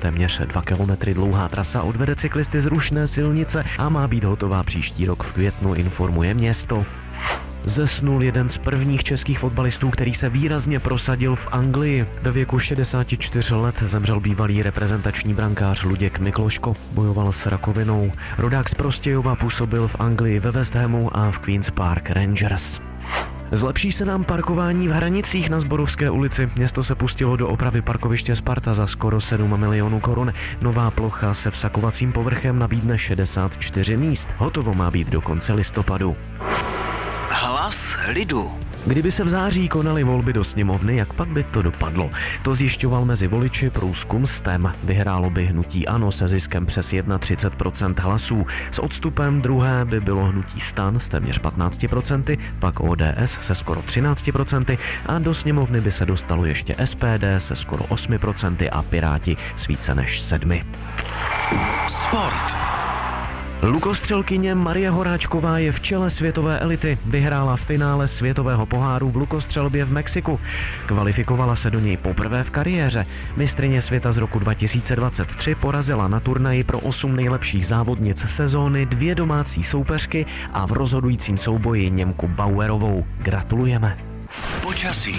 téměř 2 kilometry dlouhá trasa odvede cyklisty z rušné silnice a má být hotová příští rok v květnu, informuje město. Zesnul jeden z prvních českých fotbalistů, který se výrazně prosadil v Anglii. Ve věku 64 let zemřel bývalý reprezentační brankář Luděk Mikloško. Bojoval s rakovinou. Rodák z Prostějova působil v Anglii ve West Hamu a v Queen's Park Rangers. Zlepší se nám parkování v Hranicích na Zborovské ulici. Město se pustilo do opravy parkoviště Sparta za skoro 7 milionů korun. Nová plocha se vsakovacím povrchem nabídne 64 míst. Hotovo má být do konce listopadu. Hlas lidu. Kdyby se v září konaly volby do sněmovny, jak pak by to dopadlo? To zjišťoval mezi voliči průzkum STEM. Vyhrálo by hnutí ANO se ziskem přes 31% hlasů. S odstupem druhé by bylo hnutí STAN s téměř 15%, pak ODS se skoro 13% a do sněmovny by se dostalo ještě SPD se skoro 8% a Piráti s více než 7%. Sport. Lukostřelkyně Marie Horáčková je v čele světové elity. Vyhrála finále světového poháru v lukostřelbě v Mexiku. Kvalifikovala se do něj poprvé v kariéře. Mistryně světa z roku 2023 porazila na turnaji pro 8 nejlepších závodnic sezóny 2 domácí soupeřky a v rozhodujícím souboji Němku Bauerovou. Gratulujeme. Počasí.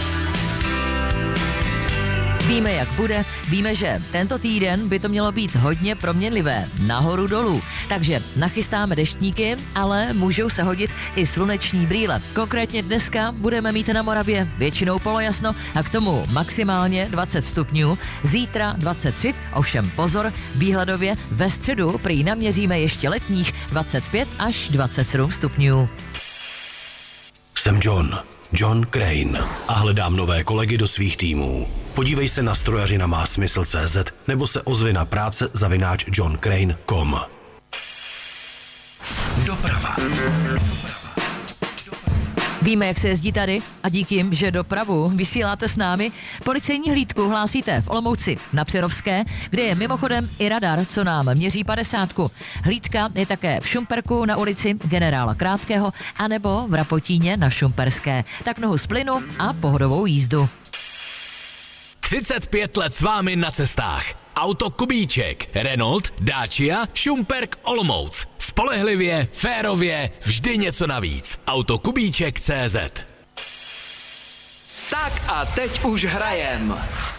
Víme, jak bude, víme, že tento týden by to mělo být hodně proměnlivé, nahoru dolů. Takže nachystáme deštníky, ale můžou se hodit i sluneční brýle. Konkrétně dneska budeme mít na Moravě většinou polojasno a k tomu maximálně 20 stupňů, zítra 23, ovšem pozor, výhledově ve středu prý naměříme ještě letních 25 až 27 stupňů. Jsem John Crane a hledám nové kolegy do svých týmů. Podívej se na strojařina má smysl.cz nebo se ozvi na práce@johncrane.com. Doprava. Víme, jak se jezdí tady a díky jim, že dopravu vysíláte s námi, policejní hlídku hlásíte v Olomouci na Přerovské, kde je mimochodem i radar, co nám měří 50. Hlídka je také v Šumperku na ulici Generála Krátkého anebo v Rapotíně na Šumperské. Tak nohu z plynu a pohodovou jízdu. 35 let s vámi na cestách. Auto Kubíček, Renault, Dacia, Šumperk, Olomouc. Spolehlivě, férově, vždy něco navíc. Autokubíček.cz. Tak a teď už hrajem.